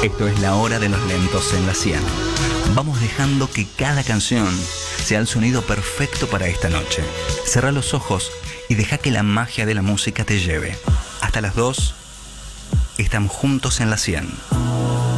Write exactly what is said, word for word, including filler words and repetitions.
Esto es la hora de los lentos en la cien. Vamos dejando que cada canción sea el sonido perfecto para esta noche. Cerrá los ojos y deja que la magia de la música te lleve. Hasta las dos, estamos juntos en la cien.